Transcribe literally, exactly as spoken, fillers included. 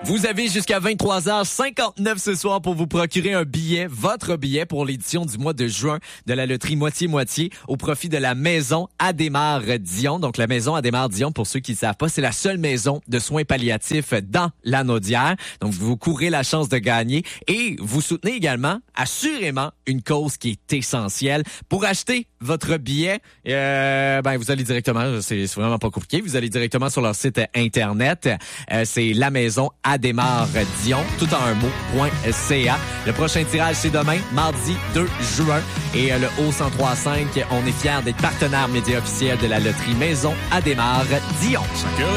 Vous avez jusqu'à vingt-trois heures cinquante-neuf ce soir pour vous procurer un billet, votre billet pour l'édition du mois de juin de la loterie moitié-moitié au profit de la maison Adhémar-Dion. Donc, la maison Adhémar-Dion, pour ceux qui ne savent pas, c'est la seule maison de soins palliatifs dans la Naudière. Donc, vous courez la chance de gagner et vous soutenez également, assurément, une cause qui est essentielle. Pour acheter votre billet, euh, ben, vous allez directement, c'est vraiment pas compliqué, vous allez directement sur leur site Internet. Euh, c'est la maison Adhémar-Dion, tout en un mot, point .ca. Le prochain tirage, c'est demain, mardi deux juin. Et euh, le haut cent trois virgule cinq, on est fiers d'être partenaire média officiel de la loterie Maison Adhémar-Dion.